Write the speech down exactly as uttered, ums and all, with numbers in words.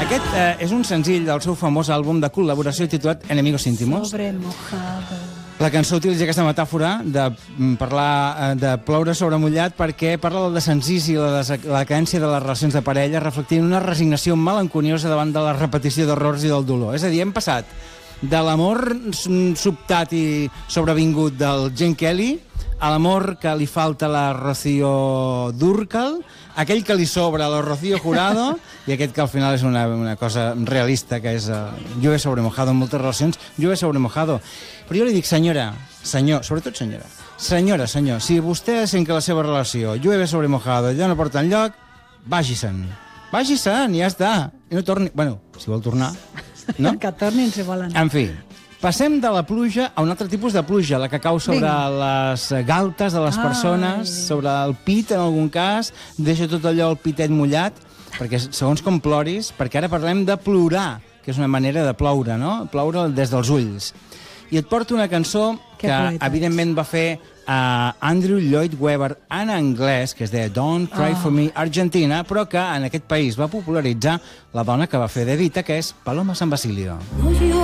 Aquest eh, és un senzill del seu famós àlbum de col·laboració titulat Enemigos íntimos. Sobre mojado. La cançó utilitza aquesta metàfora de parlar de ploure sobre mullat perquè parla del desencís i la, la decadència de les relacions de parella, reflectint una resignació melanconiosa davant de la repetició d'errors i del dolor. És a dir, hem passat de l'amor sobtat i sobrevingut del Gene Kelly a l'amor que li falta a la Rocío Dúrcal, aquell que li sobra a la Rocío Jurado i aquest que al final és una, una cosa realista, que és uh, llueve sobre mojado en moltes relacions, llueve sobre mojado. Però jo li dic, senyora, senyor, sobretot senyora, senyora, senyor, si vostè sent que la seva relació llueve sobre mojado ja no porta enlloc, vagi-se'n. Vagi-se'n, ja està. I no torni... Bueno, si vol tornar, no? Que tornin si volen. En fi, passem de la pluja a un altre tipus de pluja, la que cau sobre Vinga. les galtes de les Ai. persones, sobre el pit, en algun cas, deixa tot allò el pitet mullat, perquè segons com ploris, perquè ara parlem de plorar, que és una manera de ploure, no? Ploure des dels ulls. I et porto una cançó Que que, poeta evidentment, va fer a Andrew Lloyd Webber en anglès, que es deia Don't Cry Oh. for Me Argentina, però que en aquest país va popularitzar la dona que va fer de Evita, que és Paloma San Basilio. No